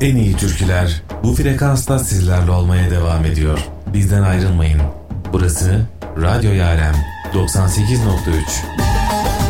En iyi türküler bu frekansta sizlerle olmaya devam ediyor. Bizden ayrılmayın. Burası Radyo Yarem 98.3.